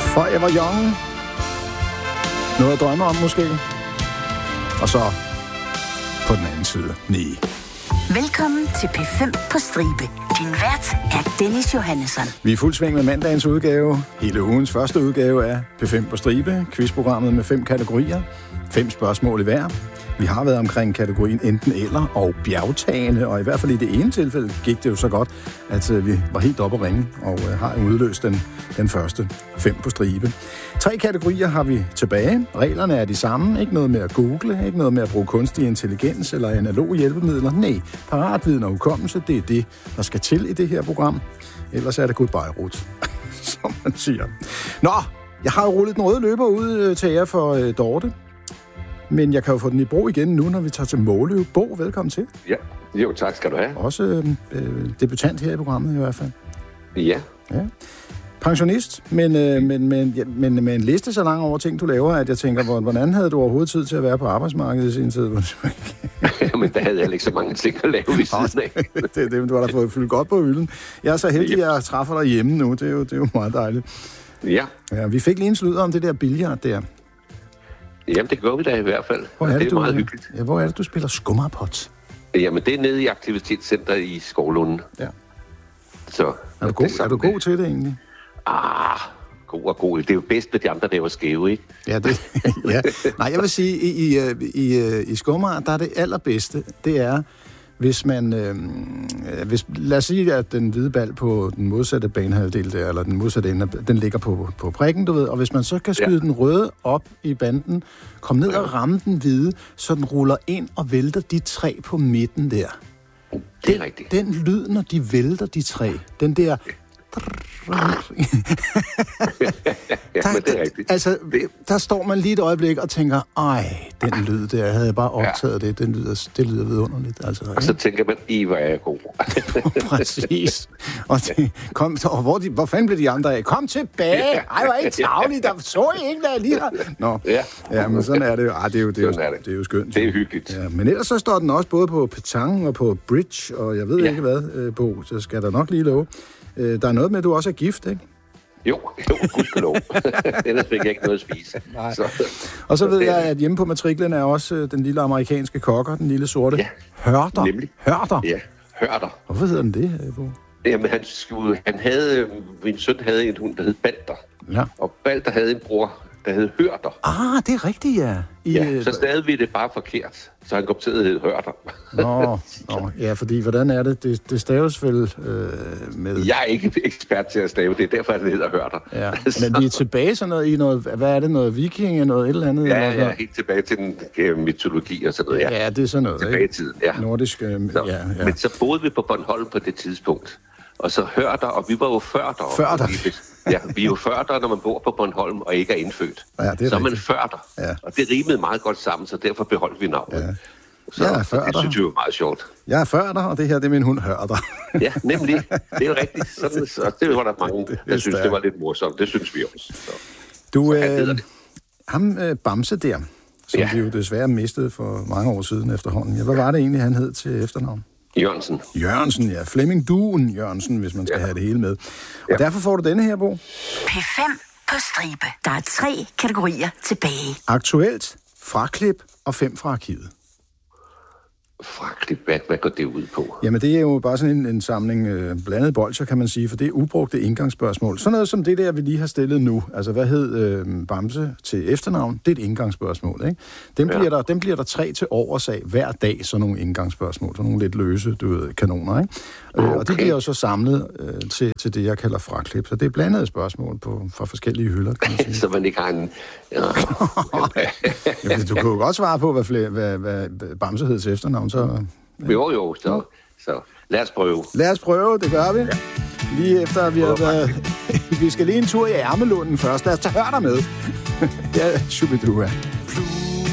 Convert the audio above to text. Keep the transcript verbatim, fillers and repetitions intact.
Forever Young. Noget at drømme om måske. Og så på den anden side, nej. Velkommen til P fem på stribe. Din vært er Dennis Johannesson. Vi er fuld sving med mandagens udgave. Hele ugens første udgave af P fem på stribe. Quizprogrammet med fem kategorier. Fem spørgsmål i hver. Vi har været omkring kategorien enten eller og bjergtagende, og i hvert fald i det ene tilfælde gik det jo så godt, at øh, vi var helt oppe at ringe og øh, har udløst den, den første fem på stribe. Tre kategorier har vi tilbage. Reglerne er de samme. Ikke noget med at google, ikke noget med at bruge kunstig intelligens eller analoge hjælpemidler. Nej, paratviden og hukommelse, det er det, der skal til i det her program. Ellers er det goodbye, Ruth, som man siger. Nå, jeg har jo rullet den røde løber ud øh, til jer for øh, Dorte. Men jeg kan jo få den i brug igen nu, når vi tager til Måløv. Bo, velkommen til. Ja, jo tak skal du have. Også øh, debutant her i programmet i hvert fald. Ja. Ja. Pensionist, men, øh, men, men, ja, men med en liste så lang over ting, du laver, at jeg tænker, hvordan havde du overhovedet tid til at være på arbejdsmarkedet i sin tid? Men der havde jeg ikke så mange ting at lave ved siden af. det, det, du har da fået fyldt godt på hylden. Jeg er så heldig, at jeg træffer dig hjemme nu. Det er jo, det er jo meget dejligt. Ja. Ja. Vi fik lige en sludder om det der billard der. Jamen, det gør vi da i hvert fald. Hvor er det, det er du, meget hyggeligt. Ja, hvor er det, du spiller skummerpot? Jamen, det er nede i Aktivitetscenter i Skovlunden. Ja. Så, er du, god, er du god til det egentlig? Ah, god og god. Det er jo bedst med de andre, der var skæve, ikke? Ja, det, ja. Nej, jeg vil sige, i, i, i, i skummer, der er det allerbedste, det er, hvis man, øh, hvis, lad os sige, at den hvide bal på den modsatte banehalvdel der, eller den modsatte ende, den ligger på, på prikken, du ved, og hvis man så kan skyde ja. den røde op i banden, komme ned og ramme den hvide, så den ruller ind og vælter de tre på midten der. Det er den, rigtigt. Den lyd, når de vælter de tre, den der... ja, der, men det er rigtigt. Altså, der står man lige et øjeblik og tænker, ej, den lyd der, havde jeg bare optaget ja. det, den lyder, det lyder vidunderligt. Altså, og så tænker man, i hvor er jeg god. Præcis. Og, de, kom, og hvor, de, hvor fanden blev de andre af? Kom tilbage! Ej, hvor er I tavlige, der så I ikke, hvad jeg lige har... Nå, ja. ja, men sådan er det jo. Ej, det er jo, det er jo, det. Det er jo skønt. Det er hyggeligt. Ja, men ellers så står den også både på petanque og på bridge, og jeg ved ja. ikke hvad, øh, på, så skal der nok lige love. Der er noget med, at du også er gift, ikke? Jo, jo, gudskelov. Ellers fik jeg ikke noget at spise. Nej. Så, og så ved jeg, at hjemme på matriklen er også den lille amerikanske kokker, den lille sorte. Ja, hørter. Nemlig. Hørter? Ja, hørter. Hvorfor hedder den det, Bo? Jamen, han, skulle, han havde, min søn havde en hund, der hed Balder. Ja. Og Balder havde en bror, der hed Hørter. Ah, det er rigtigt, ja. I, ja, så stavede vi det bare forkert. Så han kom til at hedde Hørter. Nå, nå, ja, fordi hvordan er det? Det, det staves vel øh, med... Jeg er ikke ekspert til at stave, det er derfor, det hedder Hørter. Ja, men vi er tilbage sådan noget i noget... Hvad er det? Noget viking noget et eller andet? Ja, eller ja, helt tilbage til den øh, mytologi og sådan noget. Ja, ja det er sådan noget, tilbage ikke? i tiden, ja. Nordisk, øh, så, ja, ja. Men så boede vi på Bornholm på det tidspunkt. Og så Hørter, og vi var jo førter. Førter? Ja, vi er jo førter, når man bor på Bornholm og ikke er indfødt. Ja, det er så er man rigtigt. førter. Ja. Og det rimede meget godt sammen, så derfor beholdt vi navnet. Ja. Så, jeg er førter. Det synes vi var meget sjovt. Jeg er førter, og det her det er min hund Hørter. Ja, nemlig. Det er jo rigtigt. Sådan, så det var der mange, der det synes, det var lidt morsomt. Det synes vi også. Så, du, så øh, ham øh, Bamse der, som ja. vi jo desværre mistede for mange år siden efterhånden. Ja, hvad var det egentlig, han hed til efternavn? Jørgensen. Jørgensen, ja. Flemming Duen Jørgensen, hvis man skal ja. have det hele med. Og ja. derfor får du denne her, Bo. P fem på stribe. Der er tre kategorier tilbage. Aktuelt, fraklip og fem fra arkivet. Fraklip, hvad, hvad går det ud på? Jamen, det er jo bare sådan en, en samling øh, blandet bolcher, kan man sige, for det er ubrugte indgangsspørgsmål. Sådan noget som det der, vi lige har stillet nu. Altså, hvad hed øh, Bamse til efternavn? Det er et indgangsspørgsmål, ikke? Dem, ja. bliver, der, dem bliver der tre til overs af hver dag, sådan nogle indgangsspørgsmål. Sådan nogle lidt løse, du ved, kanoner, ikke? Okay. Øh, og de bliver jo så samlet øh, til, til det, jeg kalder fraklip. Så det er blandede spørgsmål på, fra forskellige hylder, kan man sige. Så man ikke har en... Ja. Jamen, du kunne jo godt svare på, hvad, flere, hvad, hvad Bamse hed til efternavn, så... Ja. Jo, jo, så, så lad os prøve. Lad os prøve, det gør vi. Ja. Lige efter, at vi har været... Vi skal lige en tur i Ærmelunden først. Lad os tage Hørter med. Ja, shubidua.